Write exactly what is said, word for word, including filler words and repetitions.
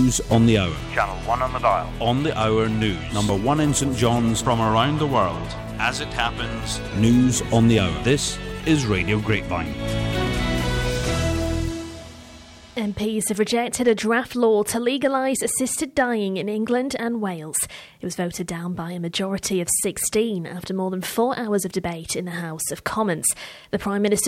News on the Hour. Channel one on the dial. On the Hour News. Number one in St John's. From around the world, as it happens. News on the Hour. This is Radio Grapevine. M Ps have rejected a draft law to legalise assisted dying in England and Wales. It was voted down by a majority of sixteen after more than four hours of debate in the House of Commons. The Prime Minister